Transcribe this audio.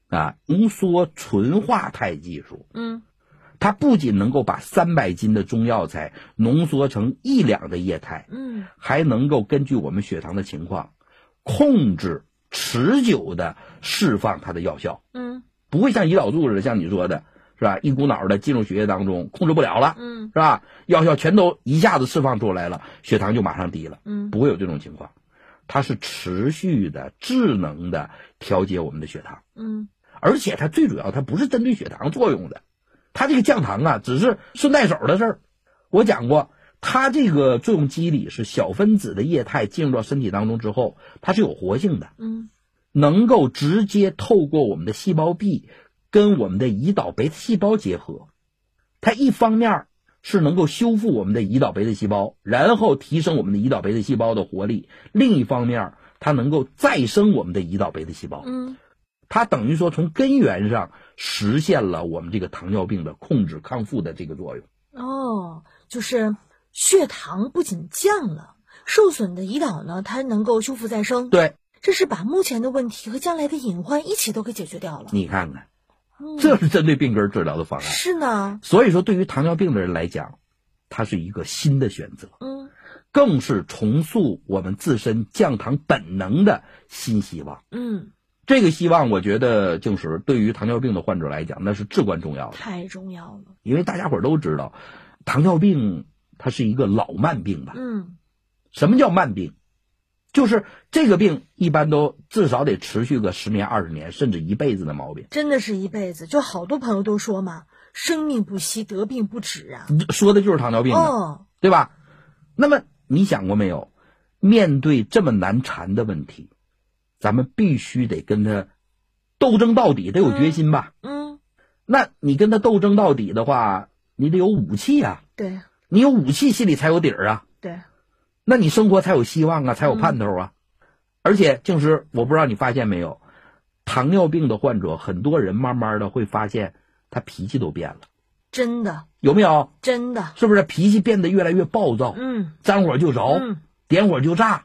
浓缩纯化态技术。它不仅能够把300斤的中药材浓缩成1两的液态，还能够根据我们血糖的情况控制持久的释放它的药效。不会像胰岛素似的，像你说的是吧，一股脑的进入血液当中控制不了了，是吧？药效全都一下子释放出来了，血糖就马上低了。不会有这种情况，它是持续的智能的调节我们的血糖。而且它最主要它不是针对血糖作用的，它这个降糖只是顺带手的事儿。我讲过，它这个作用机理是小分子的液态进入到身体当中之后，它是有活性的，能够直接透过我们的细胞壁跟我们的胰岛贝塔细胞结合。它一方面是能够修复我们的胰岛贝塔细胞，然后提升我们的胰岛贝塔细胞的活力，另一方面它能够再生我们的胰岛贝塔细胞。它等于说从根源上实现了我们这个糖尿病的控制康复的这个作用。 就是血糖不仅降了，受损的胰岛呢，它能够修复再生。 对， 这是把目前的问题和将来的隐患一起都给解决掉了。 你看看，这是针对病根治疗的方案。 是呢。 所以说对于糖尿病的人来讲，它是一个新的选择，更是重塑我们自身降糖本能的新希望。这个希望我觉得就是对于糖尿病的患者来讲那是至关重要的， 太重要了。 因为大家伙都知道糖尿病它是一个老慢病吧。什么叫慢病？就是这个病一般都至少得持续个10年20年甚至一辈子的毛病。 真的是一辈子，就好多朋友都说嘛，生命不息，得病不止啊。 说的就是糖尿病对吧？那么你想过没有，面对这么难缠的问题，咱们必须得跟他斗争到底，得有决心吧。那你跟他斗争到底的话，你得有武器啊。 对， 你有武器心里才有底儿啊。 对， 那你生活才有希望啊，才有盼头啊。而且静师，我不知道你发现没有，糖尿病的患者很多人慢慢的会发现他脾气都变了。 真的。 有没有？ 真的。 是不是脾气变得越来越暴躁？沾火就着，点火就炸。